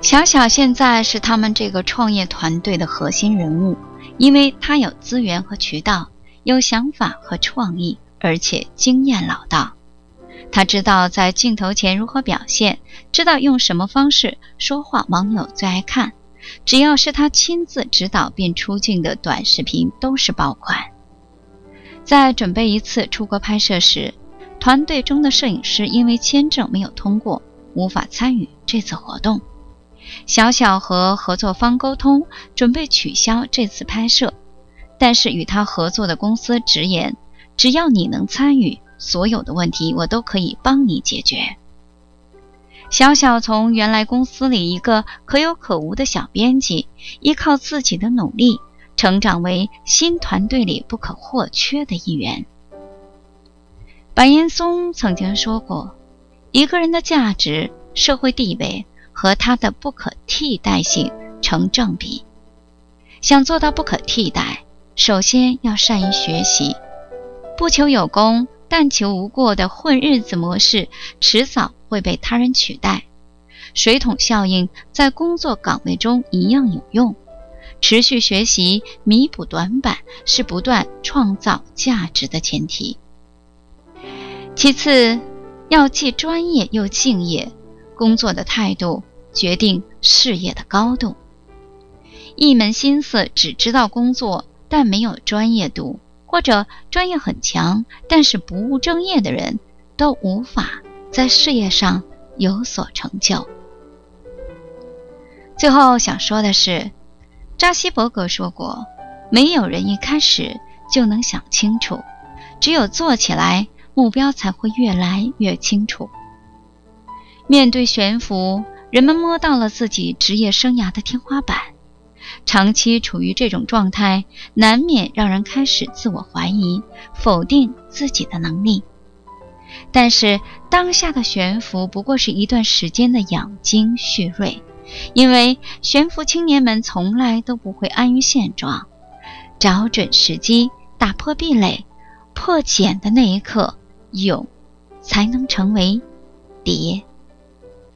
小小现在是他们这个创业团队的核心人物，因为他有资源和渠道，有想法和创意，而且经验老道。他知道在镜头前如何表现，知道用什么方式说话网友最爱看，只要是他亲自指导并出镜的短视频都是爆款。在准备一次出国拍摄时，团队中的摄影师因为签证没有通过，无法参与这次活动。小小和合作方沟通，准备取消这次拍摄，但是与他合作的公司直言，只要你能参与，所有的问题我都可以帮你解决。小小从原来公司里一个可有可无的小编辑，依靠自己的努力，成长为新团队里不可或缺的一员。白岩松曾经说过，一个人的价值、社会地位和他的不可替代性成正比。想做到不可替代，首先要善于学习。不求有功，但求无过的混日子模式，迟早会被他人取代。水桶效应在工作岗位中一样有用。持续学习，弥补短板，是不断创造价值的前提。其次，要既专业又敬业。工作的态度决定事业的高度。一门心思只知道工作，但没有专业度，或者专业很强，但是不务正业的人，都无法在事业上有所成就。最后想说的是，扎西伯格说过，没有人一开始就能想清楚，只有做起来，目标才会越来越清楚。面对悬浮，人们摸到了自己职业生涯的天花板。长期处于这种状态，难免让人开始自我怀疑，否定自己的能力。但是当下的悬浮不过是一段时间的养精蓄锐，因为悬浮青年们从来都不会安于现状，找准时机，打破壁垒，破茧的那一刻，蛹才能成为蝶。